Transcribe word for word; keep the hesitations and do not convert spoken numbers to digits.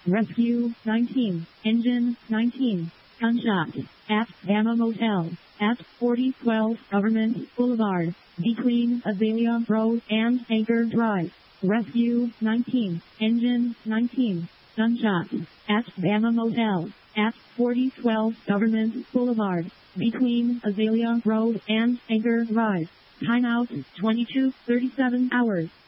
Rescue nineteen, Engine nineteen, gunshot, at Bama Motel, at forty twelve Government Boulevard, between Azalea Road and Anchor Drive. Rescue nineteen, Engine nineteen, gunshot, at Bama Motel, at forty twelve Government Boulevard, between Azalea Road and Anchor Drive. Timeout twenty-two thirty-seven hours.